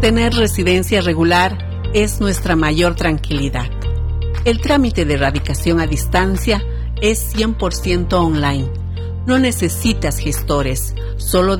Tener residencia regular es nuestra mayor tranquilidad. El trámite de radicación a distancia es 100% online. No necesitas gestores, solo